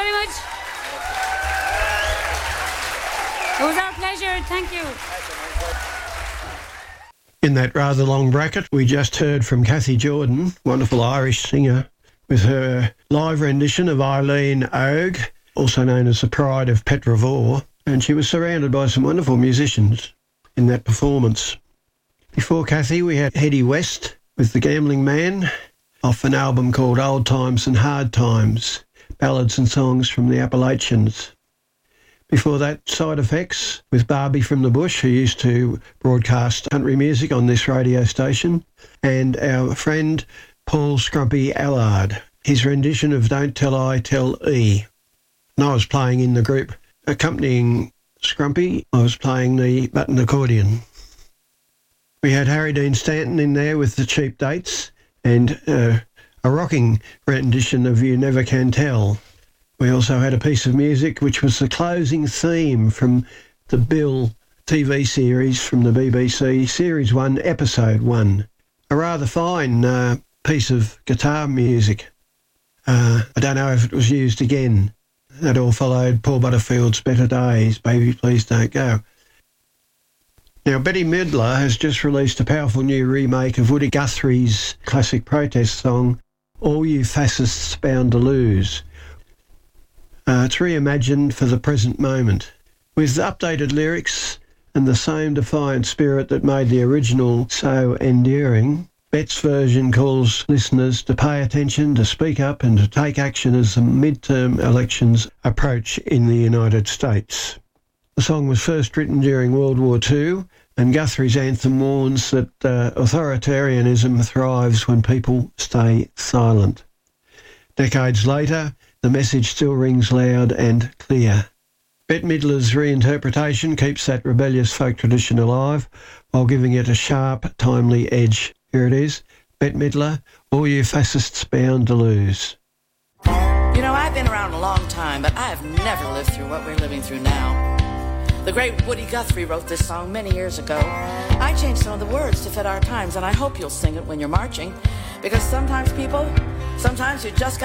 very much. It was our pleasure. Thank you. In that rather long bracket, we just heard from Cathy Jordan, wonderful Irish singer, with her live rendition of Eileen Ogue, also known as the Pride of Petravore, and she was surrounded by some wonderful musicians in that performance. Before Cathy, we had Eddie West with The Gambling Man, off an album called Old Times and Hard Times, ballads and songs from the Appalachians. Before that, Side Effects with Barbie from the Bush, who used to broadcast country music on this radio station, and our friend Paul Scrumpy Allard, his rendition of Don't Tell I, Tell E. And I was playing in the group accompanying Scrumpy. I was playing the button accordion. We had Harry Dean Stanton in there with the Cheap Dates and a rocking rendition of You Never Can Tell. We also had a piece of music which was the closing theme from the Bill TV series from the BBC, Series 1, Episode 1. A rather fine piece of guitar music. I don't know if it was used again. That all followed Paul Butterfield's Better Days, Baby Please Don't Go. Now, Bette Midler has just released a powerful new remake of Woody Guthrie's classic protest song, All You Fascists Bound to Lose. It's reimagined for the present moment, with updated lyrics and the same defiant spirit that made the original so enduring. Bette's version calls listeners to pay attention, to speak up and to take action as the midterm elections approach in the United States. The song was first written during World War II, and Guthrie's anthem warns that authoritarianism thrives when people stay silent. Decades later, the message still rings loud and clear. Bette Midler's reinterpretation keeps that rebellious folk tradition alive while giving it a sharp, timely edge. Here it is, Bette Midler, All You Fascists Bound to Lose. You know, I've been around a long time, but I have never lived through what we're living through now. The great Woody Guthrie wrote this song many years ago. I changed some of the words to fit our times, and I hope you'll sing it when you're marching, because sometimes you just got